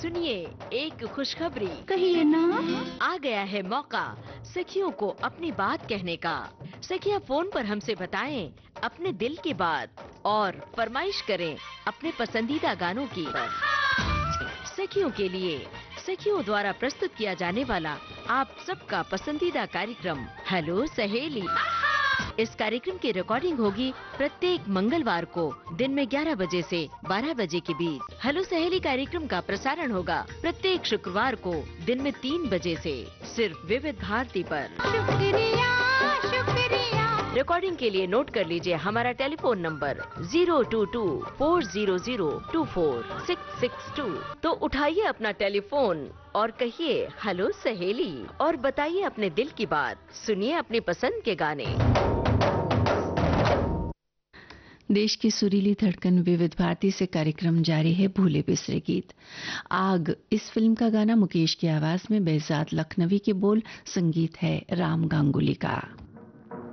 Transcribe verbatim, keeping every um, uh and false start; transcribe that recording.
सुनिए एक खुशखबरी। कहिए ना। आ गया है मौका सखियों को अपनी बात कहने का। सखियां फोन पर हमसे बताएं अपने दिल की बात और फरमाइश करें अपने पसंदीदा गानों की। सखियों के लिए सखियों द्वारा प्रस्तुत किया जाने वाला आप सबका पसंदीदा कार्यक्रम हेलो सहेली। इस कार्यक्रम की रिकॉर्डिंग होगी प्रत्येक मंगलवार को दिन में ग्यारह बजे से बारह बजे के बीच। हेलो सहेली कार्यक्रम का प्रसारण होगा प्रत्येक शुक्रवार को दिन में तीन बजे से सिर्फ विविध भारती पर। शुक्रिया शुक्रिया। रिकॉर्डिंग के लिए नोट कर लीजिए हमारा telephone number zero to to four zero zero to four six six to. तो उठाइए अपना टेलीफोन और कहिए हेलो सहेली और बताइए अपने दिल की बात। सुनिए अपनी पसंद के गाने। देश की सुरीली धड़कन विविध भारती से कार्यक्रम जारी है भूले बिसरे गीत। आग इस फिल्म का गाना मुकेश की आवाज में बेहजाद लखनवी के बोल, संगीत है राम गांगुली का।